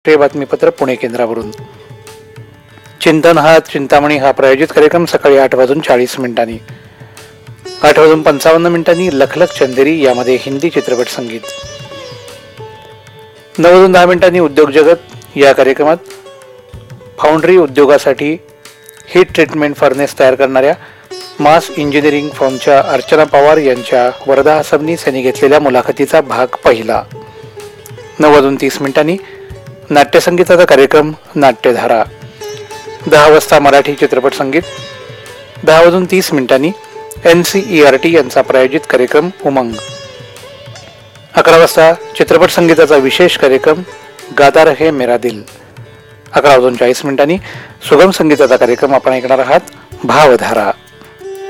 राष्ट्रीय बातमीपत्र पुणे केंद्रावरून. चिंतन हा चिंतामणी हा प्रायोजित कार्यक्रम सकाळी 8:40 8:55 लखलख चंदेरी यामध्ये हिंदी चित्रपट संगीत. 9:10 उद्योग जगत या कार्यक्रमात फाउंड्री उद्योगासाठी हीट ट्रीटमेंट फर्नेस तयार करणाऱ्या मास इंजिनिअरिंग फर्मच्या अर्चना पवार यांच्या वर्धा हसबनीस यांनी घेतलेल्या मुलाखतीचा भाग पहिला. 9:30 नाट्यसंगीताचा कार्यक्रम नाट्यधारा. 10 वाजता मराठी चित्रपट संगीत. 10:30 NCERT यांचा प्रायोजित कार्यक्रम उमंग. 11 वाजता चित्रपट संगीताचा विशेष कार्यक्रम गाता रहे मेरा दिल. 11:40 सुगम संगीताचा कार्यक्रम आपण ऐकणार आहात भावधारा.